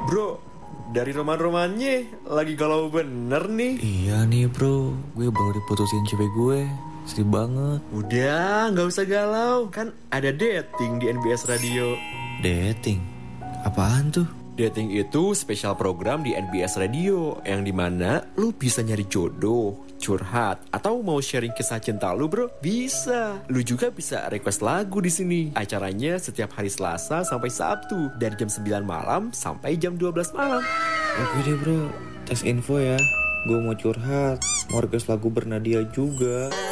Bro, dari roman-romannya lagi galau bener nih. Iya nih bro, gue baru diputusin cewek gue. Sedih banget. Udah, gak usah galau. Kan ada dating di NBS Radio. Dating? Apaan tuh? Dating itu spesial program di NBS Radio yang dimana lu bisa nyari jodoh, curhat, atau mau sharing kisah cinta lu bro, bisa. Lu juga bisa request lagu di sini. Acaranya setiap hari Selasa sampai Sabtu dari jam 9 malam sampai jam 12 malam. Oke deh bro, tes info ya. Gue mau curhat, mau request lagu Bernadia juga.